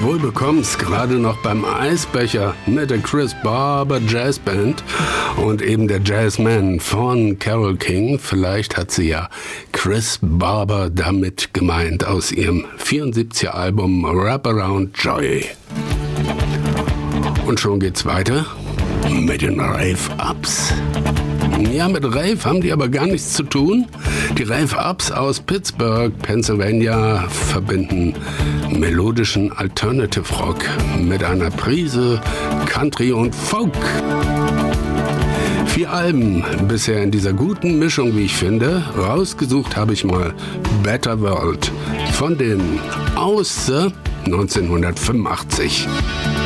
Wohl bekomm's, gerade noch beim Eisbecher mit der Chris Barber Jazz Band und eben der Jazzman von Carole King. Vielleicht hat sie ja Chris Barber damit gemeint aus ihrem 74er Album Wraparound Joy. Und schon geht's weiter mit den Rave-Ups. Ja, mit Rave haben die aber gar nichts zu tun. Die Rave-Ups aus Pittsburgh, Pennsylvania, verbinden melodischen Alternative Rock mit einer Prise Country und Folk. 4 Alben bisher in dieser guten Mischung, wie ich finde. Rausgesucht habe ich mal Better World von den Ausse 1985.